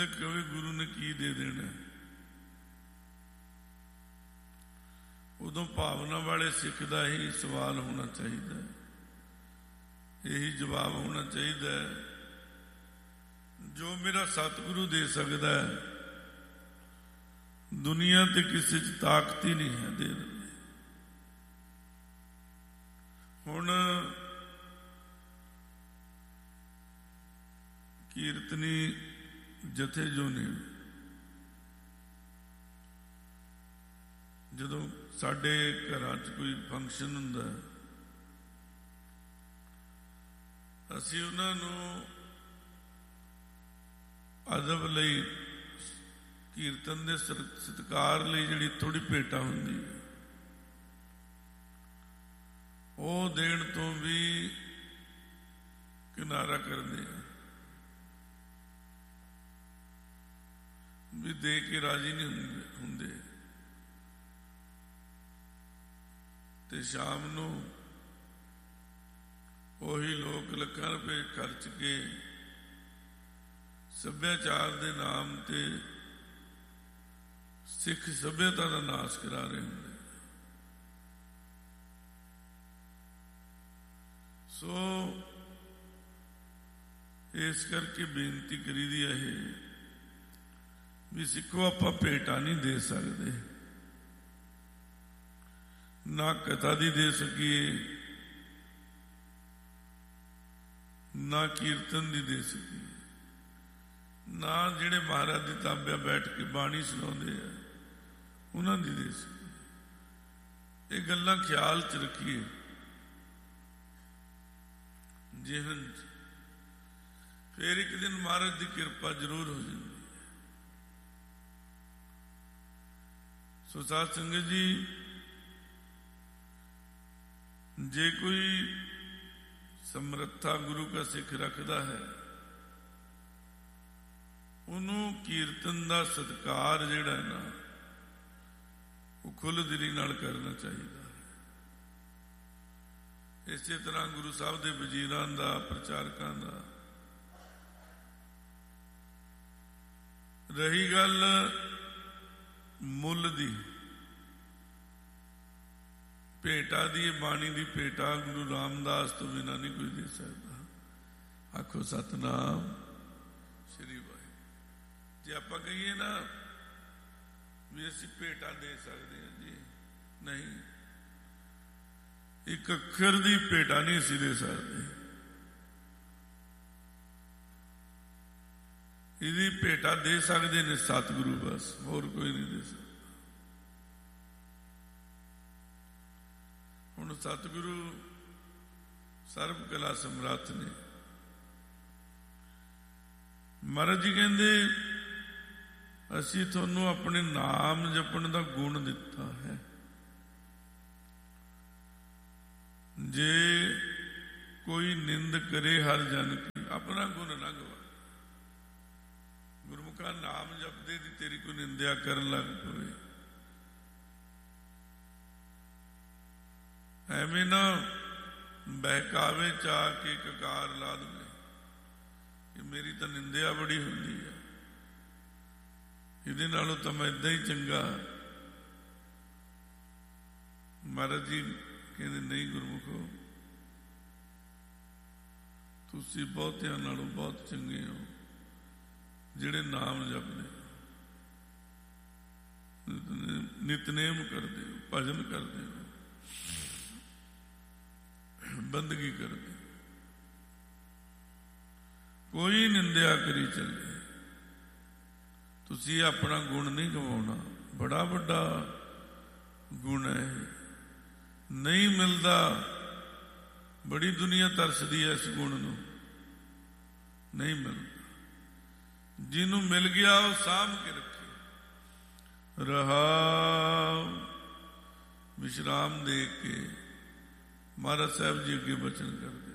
ਕਵੇ ਗੁਰੂ ਨੇ ਕੀ ਦੇ ਦੇਣਾ। ਉਦੋਂ ਭਾਵਨਾ ਵਾਲੇ ਸਿੱਖ ਦਾ ਹੀ ਸਵਾਲ ਹੋਣਾ ਚਾਹੀਦਾ, ਇਹੀ ਜਵਾਬ ਹੋਣਾ ਚਾਹੀਦਾ, ਜੋ ਮੇਰਾ ਸਤਿਗੁਰੂ ਦੇ ਸਕਦਾ ਹੈ, ਦੁਨੀਆ ਤੇ ਕਿਸੇ 'ਚ ਤਾਕਤ ਹੀ ਨਹੀਂ ਹੈ ਦੇ ਦੇਵੇ। ਹੁਣ ਕੀਰਤਨੀ ਜਥੇ ਜੋ ਨੇ, ਜਦੋਂ ਸਾਡੇ ਘਰਾਂ 'ਚ ਕੋਈ ਫੰਕਸ਼ਨ ਹੁੰਦਾ, ਅਸੀਂ ਉਹਨਾਂ ਨੂੰ ਅਦਬ ਲਈ, ਕੀਰਤਨ ਦੇ ਸਤਿਕਾਰ ਲਈ ਜਿਹੜੀ ਥੋੜੀ ਭੇਟਾ ਹੁੰਦੀ ਹੈ, ਉਹ ਦੇਣ ਤੋਂ ਵੀ ਕਿਨਾਰਾ ਕਰਦੇ ਆ, ਵੀ ਦੇ ਕੇ ਰਾਜੀ ਨਹੀਂ ਹੁੰਦੇ। ਤੇ ਸ਼ਾਮ ਨੂੰ ਉਹੀ ਲੋਕ ਲੱਖਾਂ ਰੁਪਏ ਖਰਚ ਕੇ ਸੱਭਿਆਚਾਰ ਦੇ ਨਾਮ ਤੇ ਸਿੱਖ ਸੱਭਿਅਤਾ ਦਾ ਨਾਸ਼ ਕਰਾ ਰਹੇ ਹੁੰਦੇ। ਸੋ ਇਸ ਕਰਕੇ ਬੇਨਤੀ ਕਰੀਦੀ ਹੈ ਵੀ ਸਿੱਖੋ, ਆਪਾਂ ਭੇਟਾ ਨਹੀਂ ਦੇ ਸਕਦੇ, ਨਾ ਕਥਾ ਦੀ ਦੇ ਸਕੀਏ, ਨਾ ਕੀਰਤਨ ਦੀ ਦੇ ਸਕੀਏ, ਨਾ ਜਿਹੜੇ ਮਹਾਰਾਜ ਦੀ ਤਾਬਿਆ ਬੈਠ ਕੇ ਬਾਣੀ ਸੁਣਾਉਂਦੇ ਆ ਉਹਨਾਂ ਦੀ ਦੇ ਸਕੀਏ। ਇਹ ਗੱਲਾਂ ਖਿਆਲ 'ਚ ਰੱਖੀਏ ਜਿਹਨ 'ਚ, ਫਿਰ ਇੱਕ ਦਿਨ ਮਹਾਰਾਜ ਦੀ ਕਿਰਪਾ ਜ਼ਰੂਰ ਹੋ ਜਾਂਦੀ। ਸੋ ਸਾਧ ਸੰਗਤ ਜੀ, ਜੇ ਕੋਈ ਸਮਰੱਥਾ ਗੁਰੂ ਦਾ ਸਿੱਖ ਰੱਖਦਾ ਹੈ, ਉਹਨੂੰ ਕੀਰਤਨ ਦਾ ਸਤਿਕਾਰ ਜਿਹੜਾ ਹੈ ਨਾ, ਉਹ ਖੁੱਲ੍ਹ ਦਿਲੀ ਨਾਲ ਕਰਨਾ ਚਾਹੀਦਾ ਹੈ। ਇਸੇ ਤਰ੍ਹਾਂ ਗੁਰੂ ਸਾਹਿਬ ਦੇ ਵਜ਼ੀਰਾਂ ਦਾ, ਪ੍ਰਚਾਰਕਾਂ ਦਾ। ਰਹੀ ਗੱਲ ਮੁੱਲ ਦੀ, ਭੇਟਾ ਦੀ, ਬਾਣੀ ਦੀ ਭੇਟਾ ਗੁਰੂ ਰਾਮਦਾਸ ਤੋਂ ਬਿਨਾਂ ਨਹੀਂ ਕੋਈ ਦੇ ਸਕਦਾ। ਆਖੋ ਸਤਿਨਾਮ ਸ੍ਰੀ ਵਾਹਿਗੁਰੂ। ਜੇ ਆਪਾਂ ਕਹੀਏ ਨਾ ਵੀ ਅਸੀਂ ਭੇਟਾ ਦੇ ਸਕਦੇ ਹਾਂ, ਜੀ ਨਹੀਂ, ਇੱਕ ਅੱਖਰ ਦੀ ਭੇਟਾ ਨਹੀਂ ਅਸੀਂ ਦੇ ਸਕਦੇ। ਇਹਦੀ ਭੇਟਾ ਦੇ ਸਕਦੇ ਨੇ ਸਤਿਗੁਰੂ, ਬਸ, ਹੋਰ ਕੋਈ ਨਹੀਂ ਦੇ ਸਕਦਾ। ਹੁਣ ਸਤਿਗੁਰੂ ਸਰਬ ਕਲਾ ਸਮਰੱਥ ਨੇ। ਮਹਾਰਾਜ ਜੀ ਕਹਿੰਦੇ, ਅਸੀਂ ਤੁਹਾਨੂੰ ਆਪਣੇ ਨਾਮ ਜਪਣ ਦਾ ਗੁਣ ਦਿੱਤਾ ਹੈ। ਜੇ ਕੋਈ ਨਿੰਦ ਕਰੇ ਹਰ ਜਨ ਕੀ, ਆਪਣਾ ਗੁਣ ਨਾ ਗਵਾ। ਗੁਰਮੁਖਾ ਨਾਮ ਜਪਦੇ ਦੀ ਤੇਰੀ ਕੋਈ ਨਿੰਦਿਆ ਕਰਨ ਲੱਗ ਪਵੇ, ਐਵੇਂ ਨਾ ਬਹਿਕਾਵੇ ਚਾ ਕੇ ਕਕਾਰ ਲਾ ਦੇਵੇ ਕਿ ਮੇਰੀ ਤਾਂ ਨਿੰਦਿਆ ਬੜੀ ਹੁੰਦੀ ਹੈ, ਇਹਦੇ ਨਾਲੋਂ ਤਾਂ ਮੈਂ ਏਦਾਂ ਹੀ ਚੰਗਾ। ਮਹਾਰਾਜ ਜੀ ਕਹਿੰਦੇ, ਨਹੀਂ ਗੁਰਮੁਖੋ, ਤੁਸੀਂ ਬਹੁਤਿਆਂ ਨਾਲੋਂ ਬਹੁਤ ਚੰਗੇ ਹੋ ਜਿਹੜੇ ਨਾਮ ਜਪਦੇ, ਨਿਤਨੇਮ ਕਰਦੇ ਹੋ, ਭਜਨ ਕਰਦੇ ਹੋ, ਬੰਦਗੀ ਕਰਦੇ। ਕੋਈ ਨਿੰਦਿਆ ਕਰੀ ਚੱਲੇ, ਤੁਸੀਂ ਆਪਣਾ ਗੁਣ ਨਹੀਂ ਗਵਾਉਣਾ। ਬੜਾ ਵੱਡਾ ਗੁਣ ਹੈ, ਨਹੀਂ ਮਿਲਦਾ। ਬੜੀ ਦੁਨੀਆ ਤਰਸਦੀ ਹੈ ਇਸ ਗੁਣ ਨੂੰ, ਨਹੀਂ ਮਿਲਦਾ। ਜਿਹਨੂੰ ਮਿਲ ਗਿਆ ਉਹ ਸਾਂਭ ਕੇ ਰੱਖੇ। ਰਹਾਉ ਵਿਸ਼ਰਾਮ ਦੇ ਕੇ ਮਹਾਰਾਜ ਸਾਹਿਬ ਜੀ ਅੱਗੇ ਬਚਨ ਕਰਦੇ,